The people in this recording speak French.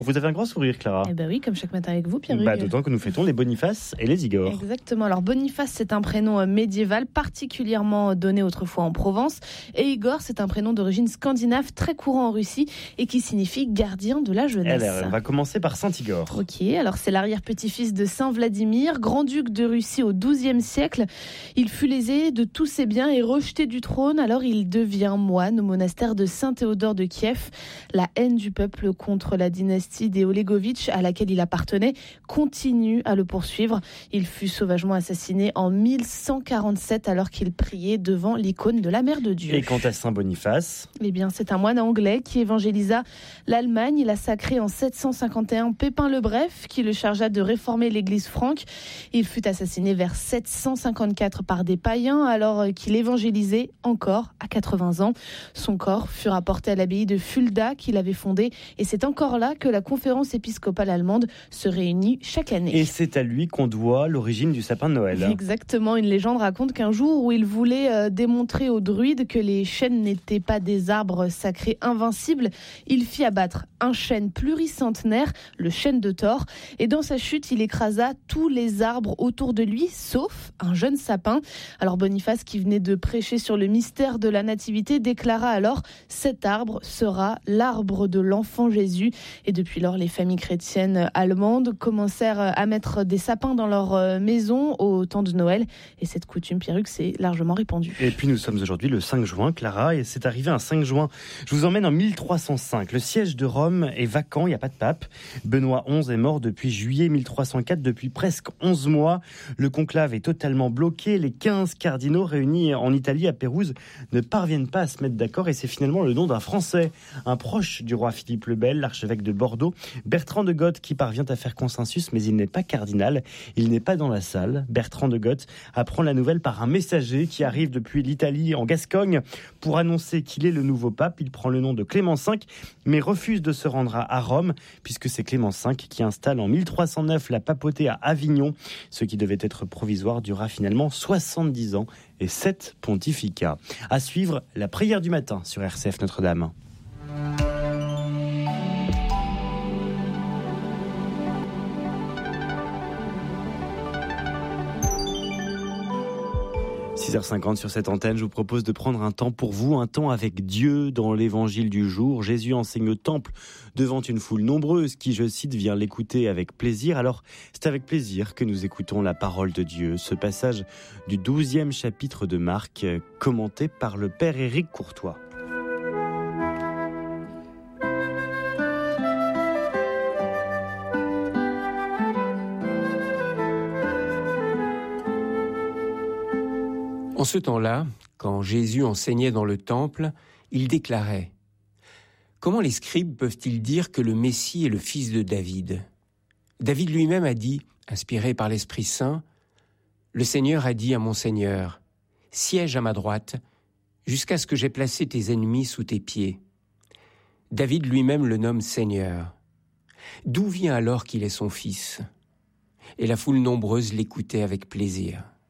Vous avez un grand sourire, Clara. Eh ben oui, comme chaque matin avec vous, Pierre-Hugues. D'autant que nous fêtons les Boniface et les Igor. Exactement. Alors Boniface, c'est un prénom médiéval particulièrement donné autrefois en Provence. Et Igor, c'est un prénom d'origine scandinave très courant en Russie et qui signifie gardien de la jeunesse. Alors, on va commencer par Saint Igor. Ok, alors c'est l'arrière-petit-fils de Saint Vladimir, grand-duc de Russie au XIIe siècle. Il fut lésé de tous ses biens et rejeté du trône. Alors il devient moine au monastère de Saint-Théodore de Kiev. La haine du peuple contre la dynastie des Olegovitch à laquelle il appartenait continue à le poursuivre. Il fut sauvagement assassiné en 1147 alors qu'il priait devant l'icône de la Mère de Dieu. Et quant à Saint Boniface ? Eh bien, c'est un moine anglais qui évangélisa l'Allemagne. Il a sacré en 751 Pépin le Bref qui le chargea de réformer l'église franque. Il fut assassiné vers 754 par des païens alors qu'il évangélisait encore à 80 ans. Son corps fut rapporté à l'abbaye de Fulda qu'il avait fondée et c'est encore là que la conférence épiscopale allemande se réunit chaque année. Et c'est à lui qu'on doit l'origine du sapin de Noël. Exactement, une légende raconte qu'un jour où il voulait démontrer aux druides que les chênes n'étaient pas des arbres sacrés invincibles, il fit abattre un chêne pluricentenaire, le chêne de Thor, et dans sa chute, il écrasa tous les arbres autour de lui, sauf un jeune sapin. Alors Boniface, qui venait de prêcher sur le mystère de la nativité, déclara alors « Cet arbre sera l'arbre de l'enfant Jésus ». Et depuis lors, les familles chrétiennes allemandes commencèrent à mettre des sapins dans leur maison au temps de Noël. Et cette coutume, Pierre-Hugues, s'est largement répandue. Et puis nous sommes aujourd'hui le 5 juin, Clara, et c'est arrivé un 5 juin. Je vous emmène en 1305. Le siège de Rome est vacant, il n'y a pas de pape. Benoît XI est mort depuis juillet 1304, depuis presque 11 mois. Le conclave est totalement bloqué. Les 15 cardinaux réunis en Italie, à Pérouse, ne parviennent pas à se mettre d'accord. Et c'est finalement le nom d'un Français, un proche du roi Philippe le Bel, l'archevêque de Bordeaux, Bertrand de Goth, qui parvient à faire consensus, mais il n'est pas cardinal. Il n'est pas dans la salle. Bertrand de Goth apprend la nouvelle par un messager qui arrive depuis l'Italie en Gascogne pour annoncer qu'il est le nouveau pape. Il prend le nom de Clément V, mais refuse de se rendre à Rome, puisque c'est Clément V qui installe en 1309 la papauté à Avignon. Ce qui devait être provisoire dura finalement 70 ans et 7 pontificats. À suivre, la prière du matin sur RCF Notre-Dame. « 6h50 sur cette antenne, je vous propose de prendre un temps pour vous, un temps avec Dieu dans l'évangile du jour. Jésus enseigne au temple devant une foule nombreuse qui, je cite, vient l'écouter avec plaisir. Alors, c'est avec plaisir que nous écoutons la parole de Dieu. Ce passage du 12e chapitre de Marc, commenté par le Père Éric Courtois. En ce temps-là, quand Jésus enseignait dans le temple, il déclarait « Comment les scribes peuvent-ils dire que le Messie est le fils de David ? David lui-même a dit, inspiré par l'Esprit Saint, « Le Seigneur a dit à mon Seigneur, siège à ma droite, jusqu'à ce que j'aie placé tes ennemis sous tes pieds. » David lui-même le nomme Seigneur. D'où vient alors qu'il est son fils ? Et la foule nombreuse l'écoutait avec plaisir.